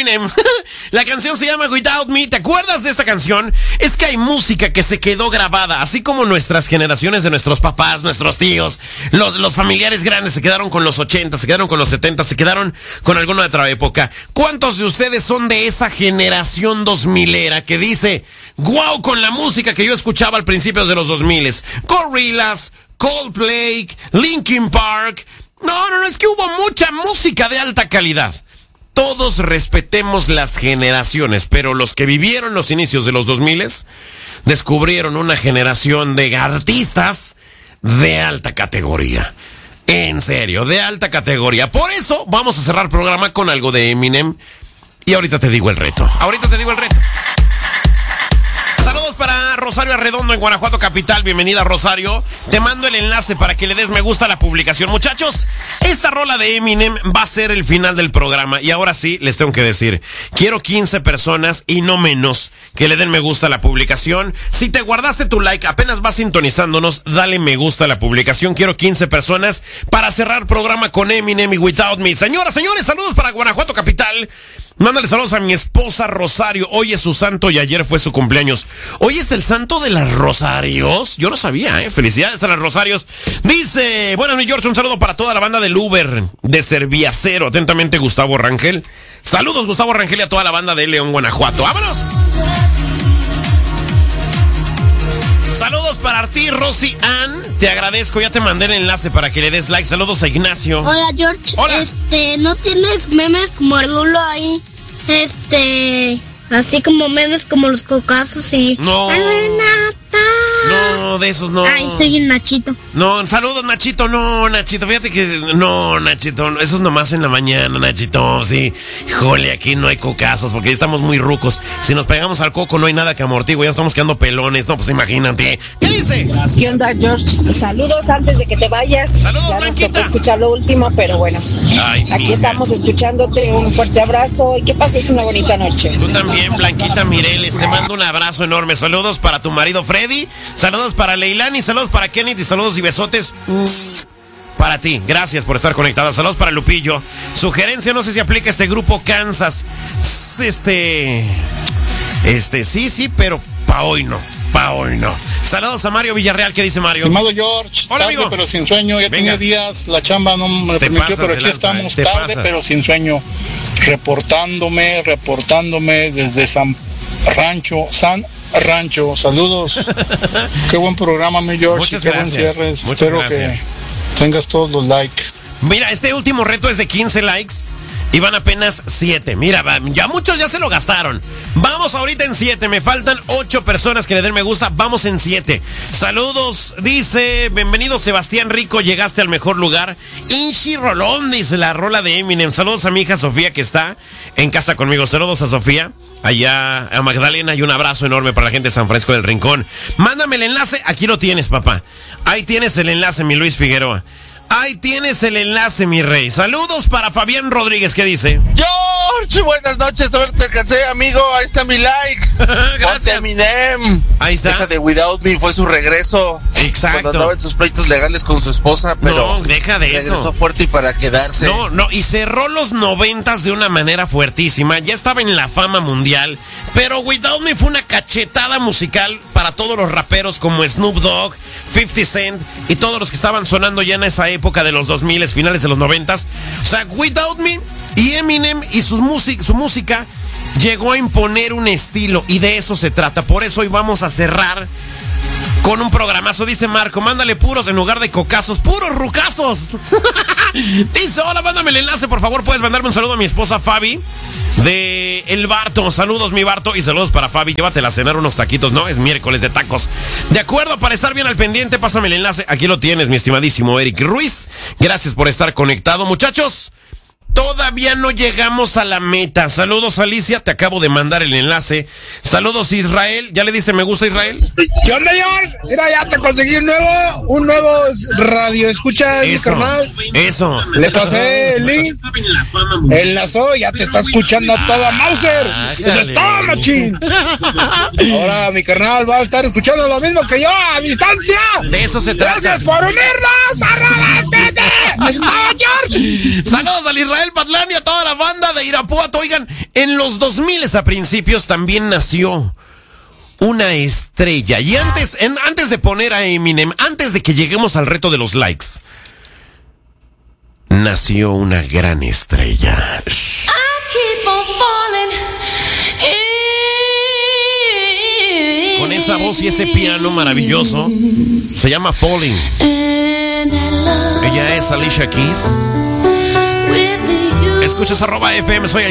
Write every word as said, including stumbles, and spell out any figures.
Eminem. La canción se llama Without Me. ¿Te acuerdas de esta canción? Es que hay música que se quedó grabada, así como nuestras generaciones de nuestros papás, nuestros tíos, los, los familiares grandes se quedaron con los ochenta, se quedaron con los setenta, se quedaron con alguna otra época. ¿Cuántos de ustedes son de esa generación dos milera que dice, wow, con la música que yo escuchaba al principio de los dos miles? Gorillaz, Coldplay, Linkin Park. No, no, no, es que hubo mucha música de alta calidad. Todos respetemos las generaciones, pero los que vivieron los inicios de los dos miles descubrieron una generación de artistas de alta categoría. En serio, de alta categoría. Por eso vamos a cerrar programa con algo de Eminem. Y ahorita te digo el reto. Ahorita te digo el reto. Saludos para Rosario Arredondo en Guanajuato capital. Bienvenida, Rosario. Te mando el enlace para que le des me gusta a la publicación. Muchachos, esta rola de Eminem va a ser el final del programa. Y ahora sí, les tengo que decir, quiero quince personas y no menos que le den me gusta a la publicación. Si te guardaste tu like, apenas vas sintonizándonos, dale me gusta a la publicación. Quiero quince personas para cerrar programa con Eminem y Without Me. Señoras, señores, saludos para Guanajuato capital. Mándale saludos a mi esposa Rosario. Hoy es su santo y ayer fue su cumpleaños. Hoy es el santo de las Rosarios. Yo no sabía, ¿eh? Felicidades a las Rosarios. Dice, buenas, mi George, un saludo para toda la banda del Uber de Serviacero. Atentamente, Gustavo Rangel. Saludos, Gustavo Rangel, y a toda la banda de León, Guanajuato. ¡Vámonos! Saludos para ti, Rosy Ann. Te agradezco, ya te mandé el enlace para que le des like. Saludos a Ignacio. Hola, George. Hola. Este, ¿no tienes memes como el Lulo ahí? Este, así como memes como los cocazos y... No. Renata. No, de esos no. Ay, soy el Nachito. No, saludos, Nachito. No, Nachito, fíjate que... No, Nachito, eso es nomás en la mañana, Nachito. Sí, híjole, aquí no hay cocazos porque ya estamos muy rucos. Si nos pegamos al coco no hay nada que amortigue, ya estamos quedando pelones. No, pues imagínate. ¿Qué dice? ¿Qué onda, George? Saludos antes de que te vayas. Saludos, ya Blanquita. nos tocó escuchar lo último, pero bueno. Ay, aquí mija. estamos escuchándote. Un fuerte abrazo y que pases una bonita noche. Tú también, Blanquita Mireles, te mando un abrazo enorme. Saludos para tu marido Freddy, saludos para Leilani, saludos para Kenneth y saludos y besotes para ti. Gracias por estar conectada. Saludos para Lupillo. Sugerencia, no sé si aplica este grupo Kansas. Este, este, sí, sí, pero pa' hoy no, pa' hoy no. Saludos a Mario Villarreal. ¿Qué dice Mario? Estimado George, Hola, tarde amigo. pero sin sueño. Ya Venga. tenía días, la chamba no me lo Te permitió, pasas pero de aquí lanza, estamos eh. Te tarde pasas. pero sin sueño. Reportándome, reportándome desde San Rancho, San Rancho. Saludos. Qué buen programa, mi George. Muchas Qué gracias. buen cierre. Muchas Espero gracias. que tengas todos los likes. Mira, este último reto es de quince likes y van apenas siete. Mira, va, ya muchos ya se lo gastaron. Vamos ahorita en siete. Me faltan ocho personas que le den me gusta. Vamos en siete. Saludos, dice, bienvenido Sebastián Rico, llegaste al mejor lugar. Inchi Rolón, dice la rola de Eminem. Saludos a mi hija Sofía que está en casa conmigo. Saludos a Sofía, allá a Magdalena, y un abrazo enorme para la gente de San Francisco del Rincón. Mándame el enlace, aquí lo tienes, papá. Ahí tienes el enlace, mi Luis Figueroa. Ahí tienes el enlace, mi rey. Saludos para Fabián Rodríguez, ¿qué dice? George, buenas noches, a ver, te alcancé, amigo, ahí está mi like. Ponte Eminem. Ahí está. Esa de Without Me fue su regreso. Exacto. Cuando andaba en sus pleitos legales con su esposa, pero No, deja de regresó eso. fuerte y para quedarse. No, no, y cerró los noventas de una manera fuertísima. Ya estaba en la fama mundial. Pero Without Me fue una cachetada musical para todos los raperos como Snoop Dogg, fifty Cent y todos los que estaban sonando ya en esa época de los dos mil, finales de los noventas. O sea, Without Me y Eminem y su, music, su música llegó a imponer un estilo y de eso se trata. Por eso hoy vamos a cerrar con un programazo. Dice Marco, mándale puros en lugar de cocazos, puros rucazos. Dice, hola, mándame el enlace, por favor. Puedes mandarme un saludo a mi esposa Fabi de El Barto. Saludos, mi Barto, y saludos para Fabi. Llévatela a cenar unos taquitos, ¿no? Es miércoles de tacos. De acuerdo, para estar bien al pendiente, pásame el enlace. Aquí lo tienes, mi estimadísimo Eric Ruiz. Gracias por estar conectado, muchachos. Todavía no llegamos a la meta. Saludos, Alicia, te acabo de mandar el enlace. Saludos, Israel. ¿Ya le diste me gusta, Israel? ¿Qué onda, George? Mira, ya te conseguí un nuevo, un nuevo radio. Escucha, mi Eso, carnal. eso. Le pasé el link. Enlazó, ya te está escuchando toda Mauser. Eso es todo, machín. Ahora mi carnal va a estar escuchando lo mismo que yo a distancia. De eso se trata. Gracias por unirnos. ¡Arroba F D! ¡Estaba George! Saludos al Israel Patlán y a toda la banda de Irapuato. Oigan, En los dos mil a principios también nació una estrella. Y antes, en, antes de poner a Eminem, antes de que lleguemos al reto de los likes, nació una gran estrella. Shh. Con esa voz y ese piano maravilloso, se llama Falling. Ella es Alicia Keys. Escuchas arroba F M, soy